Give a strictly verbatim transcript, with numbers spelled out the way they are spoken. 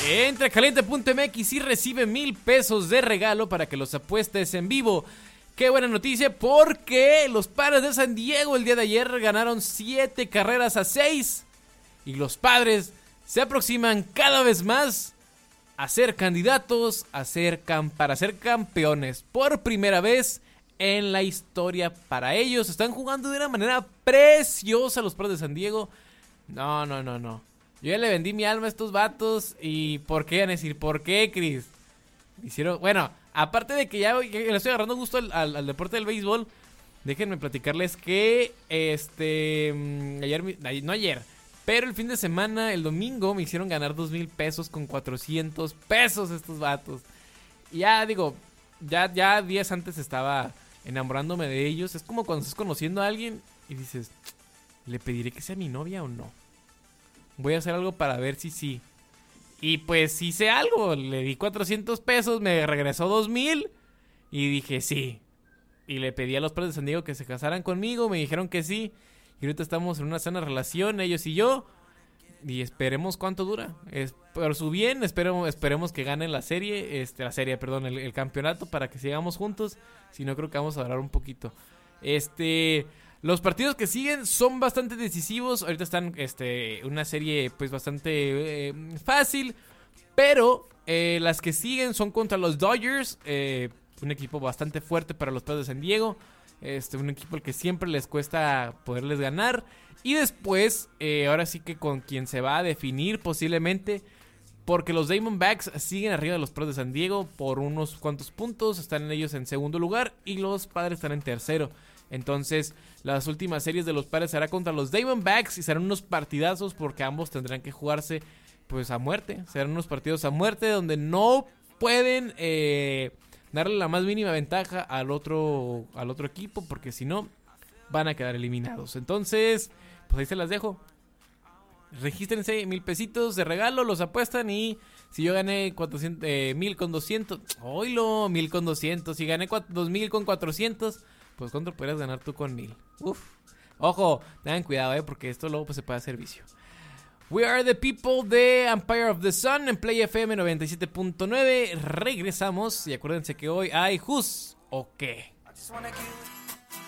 Entra a caliente punto m x y recibe mil pesos de regalo para que los apuestes en vivo. Qué buena noticia, porque los Padres de San Diego el día de ayer ganaron siete carreras a seis. Y los Padres se aproximan cada vez más a ser candidatos a ser cam- para ser campeones. Por primera vez en la historia para ellos. Están jugando de una manera preciosa los Padres de San Diego. No, no, no, no. Yo ya le vendí mi alma a estos vatos. ¿Y por qué? Van a decir, ¿por qué, Chris? Hicieron, bueno, aparte de que ya que le estoy agarrando gusto al, al, al deporte del béisbol, déjenme platicarles que este ayer, no ayer, pero el fin de semana, el domingo, me hicieron ganar dos mil pesos con cuatrocientos pesos estos vatos. Y ya digo, ya, ya días antes estaba enamorándome de ellos. Es como cuando estás conociendo a alguien y dices, ¿le pediré que sea mi novia o no? Voy a hacer algo para ver si sí. Y pues hice algo, le di cuatrocientos pesos, me regresó dos mil y dije sí. Y le pedí a los Padres de San Diego que se casaran conmigo, me dijeron que sí. Y ahorita estamos en una sana relación, ellos y yo. Y esperemos cuánto dura. Es por su bien, esperemos, esperemos que ganen la serie, este, la serie, perdón, el, el campeonato para que sigamos juntos. Si no, creo que vamos a hablar un poquito. Este... Los partidos que siguen son bastante decisivos. Ahorita están este, una serie pues bastante eh, fácil. Pero eh, las que siguen son contra los Dodgers. Eh, un equipo bastante fuerte para los Padres de San Diego. Este, un equipo al que siempre les cuesta poderles ganar. Y después, eh, ahora sí que con quien se va a definir posiblemente. Porque los Diamondbacks siguen arriba de los Padres de San Diego por unos cuantos puntos. Están ellos en segundo lugar y los Padres están en tercero. Entonces, las últimas series de los Padres será contra los Diamondbacks y serán unos partidazos porque ambos tendrán que jugarse pues a muerte. Serán unos partidos a muerte donde no pueden eh, darle la más mínima ventaja al otro, al otro equipo, porque si no van a quedar eliminados. Entonces, pues ahí se las dejo. Regístrense, mil pesitos de regalo, los apuestan y si yo gané cuatrocientos, eh, mil con doscientos, oílo, mil con doscientos, si gané dos mil con cuatrocientos, pues ¿cuánto podrías ganar tú con mil? Uf. Ojo, tengan cuidado, eh, porque esto luego pues se puede hacer vicio. We are the people de Empire of the Sun en Play F M noventa y siete punto nueve. Regresamos y acuérdense que hoy hay Who's o qué.